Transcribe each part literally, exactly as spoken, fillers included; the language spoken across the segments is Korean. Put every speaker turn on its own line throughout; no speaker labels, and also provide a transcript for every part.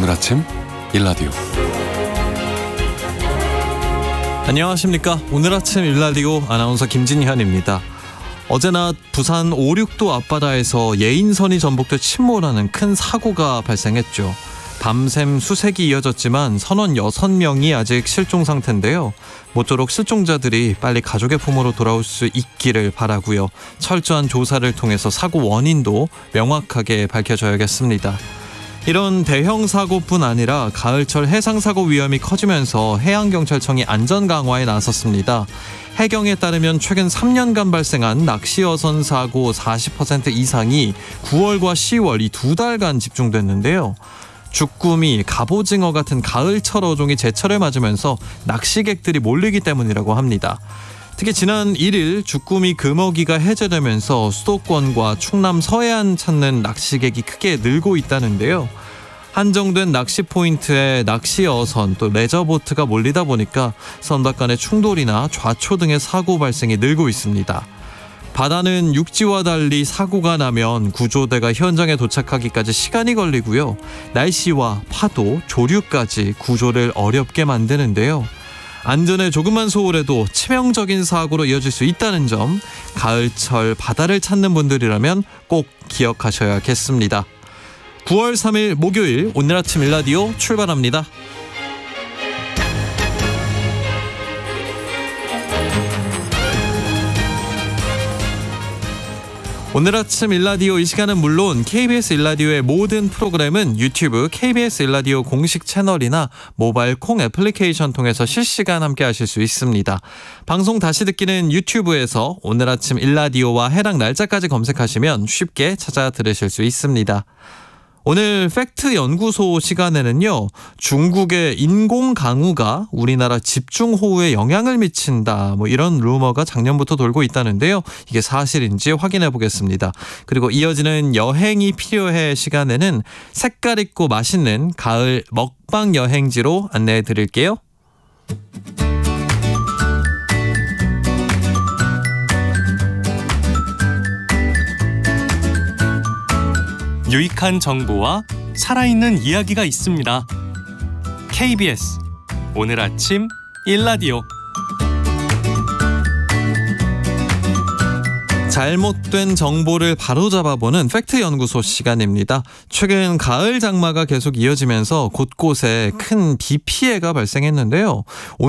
오늘 아침 일라디오.
안녕하십니까. 오늘 아침 일라디오 아나운서 김진현입니다. 어제 낮 부산 오륙도 앞바다에서 예인선이 전복돼 침몰하는 큰 사고가 발생했죠. 밤샘 수색이 이어졌지만 선원 여섯 명이 아직 실종 상태인데요. 모쪼록 실종자들이 빨리 가족의 품으로 돌아올 수 있기를 바라고요. 철저한 조사를 통해서 사고 원인도 명확하게 밝혀져야겠습니다. 이런 대형 사고뿐 아니라 가을철 해상사고 위험이 커지면서 해양경찰청이 안전 강화에 나섰습니다. 해경에 따르면 최근 삼 년간 발생한 낚시어선 사고 사십 퍼센트 이상이 구월과 시월 이 두 달간 집중됐는데요. 주꾸미, 갑오징어 같은 가을철 어종이 제철에 맞으면서 낚시객들이 몰리기 때문이라고 합니다. 특히 지난 일 일 주꾸미 금어기가 해제되면서 수도권과 충남 서해안 찾는 낚시객이 크게 늘고 있다는데요. 한정된 낚시 포인트에 낚시 어선 또 레저보트가 몰리다 보니까 선박 간의 충돌이나 좌초 등의 사고 발생이 늘고 있습니다. 바다는 육지와 달리 사고가 나면 구조대가 현장에 도착하기까지 시간이 걸리고요. 날씨와 파도, 조류까지 구조를 어렵게 만드는데요. 안전에 조금만 소홀해도 치명적인 사고로 이어질 수 있다는 점, 가을철 바다를 찾는 분들이라면 꼭 기억하셔야겠습니다. 구월 삼일 목요일 오늘 아침 일라디오 출발합니다. 오늘 아침 일라디오 이 시간은 물론 케이비에스 일라디오의 모든 프로그램은 유튜브 케이비에스 일라디오 공식 채널이나 모바일 콩 애플리케이션 통해서 실시간 함께 하실 수 있습니다. 방송 다시 듣기는 유튜브에서 오늘 아침 일라디오와 해당 날짜까지 검색하시면 쉽게 찾아 들으실 수 있습니다. 오늘 팩트 연구소 시간에는요, 중국의 인공 강우가 우리나라 집중호우에 영향을 미친다, 뭐 이런 루머가 작년부터 돌고 있다는데요. 이게 사실인지 확인해 보겠습니다. 그리고 이어지는 여행이 필요해 시간에는 색깔 있고 맛있는 가을 먹방 여행지로 안내해 드릴게요.
유익한 정보와 살아있는 이야기가 있습니다. 케이비에스 오늘 아침 일라디오.
잘못된 정보를 바로잡아보는 팩트연구소 시간입니다. 최근 가을 장마가 계속 이어지면서 곳곳에 큰 비 피해가 발생했는데요.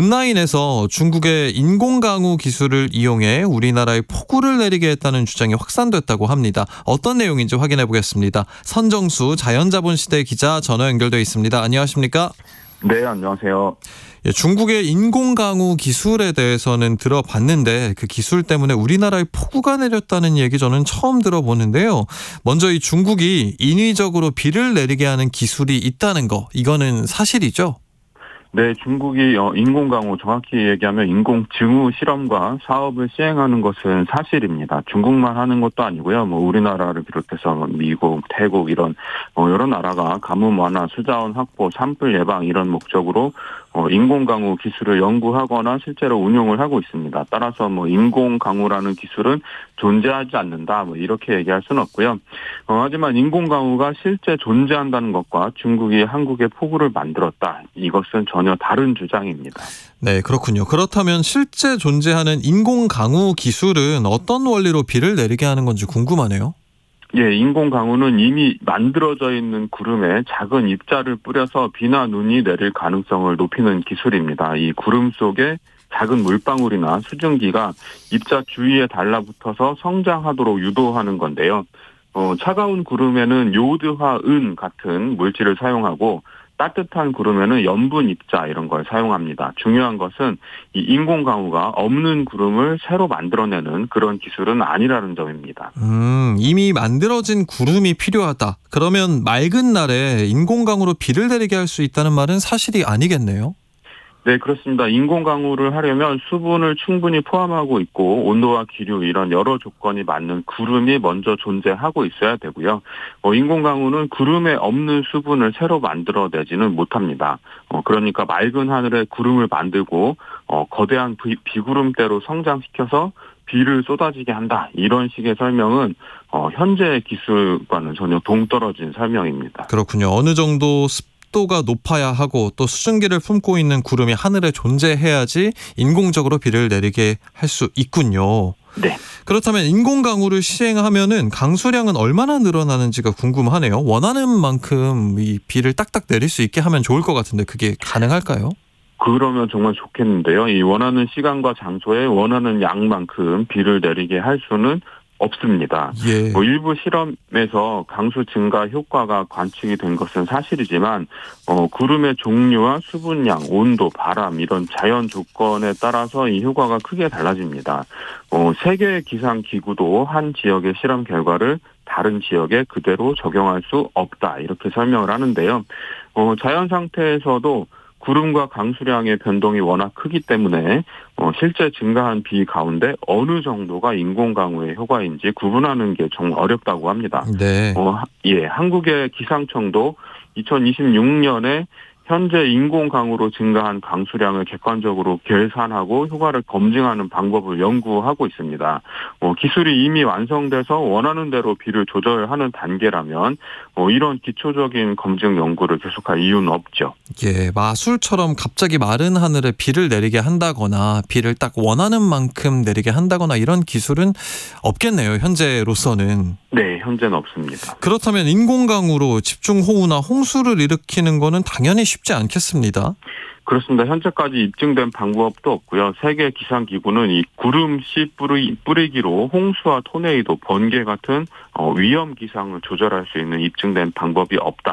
온라인에서 중국의 인공강우 기술을 이용해 우리나라에 폭우를 내리게 했다는 주장이 확산됐다고 합니다. 어떤 내용인지 확인해 보겠습니다. 선정수 자연자본시대 기자 전화 연결돼 있습니다. 안녕하십니까?
네, 안녕하세요.
예, 중국의 인공강우 기술에 대해서는 들어봤는데 그 기술 때문에 우리나라에 폭우가 내렸다는 얘기 저는 처음 들어보는데요. 먼저 이 중국이 인위적으로 비를 내리게 하는 기술이 있다는 거, 이거는 사실이죠?
네, 중국이 인공강우, 정확히 얘기하면 인공증우 실험과 사업을 시행하는 것은 사실입니다. 중국만 하는 것도 아니고요. 뭐 우리나라를 비롯해서 미국, 태국 이런 어, 여러 나라가 가뭄 완화, 수자원 확보, 산불 예방 이런 목적으로 어, 인공강우 기술을 연구하거나 실제로 운용을 하고 있습니다. 따라서 뭐 인공강우라는 기술은 존재하지 않는다, 뭐 이렇게 얘기할 수는 없고요. 어, 하지만 인공강우가 실제 존재한다는 것과 중국이 한국에 폭우를 만들었다, 이것은 전혀 다른 주장입니다.
네, 그렇군요. 그렇다면 실제 존재하는 인공강우 기술은 어떤 원리로 비를 내리게 하는 건지 궁금하네요.
예, 인공강우는 이미 만들어져 있는 구름에 작은 입자를 뿌려서 비나 눈이 내릴 가능성을 높이는 기술입니다. 이 구름 속에 작은 물방울이나 수증기가 입자 주위에 달라붙어서 성장하도록 유도하는 건데요. 어, 차가운 구름에는 요드화 은 같은 물질을 사용하고 따뜻한 구름에는 염분 입자 이런 걸 사용합니다. 중요한 것은 이 인공강우가 없는 구름을 새로 만들어내는 그런 기술은 아니라는 점입니다.
음, 이미 만들어진 구름이 필요하다. 그러면 맑은 날에 인공강우로 비를 내리게 할 수 있다는 말은 사실이 아니겠네요?
네, 그렇습니다. 인공강우를 하려면 수분을 충분히 포함하고 있고 온도와 기류 이런 여러 조건이 맞는 구름이 먼저 존재하고 있어야 되고요. 어, 인공강우는 구름에 없는 수분을 새로 만들어내지는 못합니다. 어, 그러니까 맑은 하늘에 구름을 만들고 어, 거대한 비, 비구름대로 성장시켜서 비를 쏟아지게 한다. 이런 식의 설명은 어, 현재 기술과는 전혀 동떨어진 설명입니다.
그렇군요. 어느 정도 습 습도가 높아야 하고 또 수증기를 품고 있는 구름이 하늘에 존재해야지 인공적으로 비를 내리게 할 수 있군요.
네.
그렇다면 인공강우를 시행하면은 강수량은 얼마나 늘어나는지가 궁금하네요. 원하는 만큼 이 비를 딱딱 내릴 수 있게 하면 좋을 것 같은데 그게 가능할까요?
그러면 정말 좋겠는데요. 이 원하는 시간과 장소에 원하는 양만큼 비를 내리게 할 수는 없습니다.
예.
뭐 일부 실험에서 강수 증가 효과가 관측이 된 것은 사실이지만 어, 구름의 종류와 수분량, 온도, 바람 이런 자연 조건에 따라서 이 효과가 크게 달라집니다. 어, 세계 기상 기구도 한 지역의 실험 결과를 다른 지역에 그대로 적용할 수 없다 이렇게 설명을 하는데요. 어, 자연 상태에서도 구름과 강수량의 변동이 워낙 크기 때문에 어, 실제 증가한 비 가운데 어느 정도가 인공강우의 효과인지 구분하는 게 정말 어렵다고 합니다.
네.
어, 예, 한국의 기상청도 이천이십육 년에 현재 인공강우로 증가한 강수량을 객관적으로 계산하고 효과를 검증하는 방법을 연구하고 있습니다. 어, 기술이 이미 완성돼서 원하는 대로 비를 조절하는 단계라면 어, 이런 기초적인 검증 연구를 계속할 이유는 없죠.
예, 마술처럼 갑자기 마른 하늘에 비를 내리게 한다거나 비를 딱 원하는 만큼 내리게 한다거나 이런 기술은 없겠네요. 현재로서는.
네, 현재는 없습니다.
그렇다면 인공강우로 집중호우나 홍수를 일으키는 거는 당연히 쉽지 않겠습니다.
그렇습니다. 현재까지 입증된 방법도 없고요. 세계 기상기구는 이 구름씨 뿌리, 뿌리기로 홍수와 토네이도, 번개 같은 위험 기상을 조절할 수 있는 입증된 방법이 없다.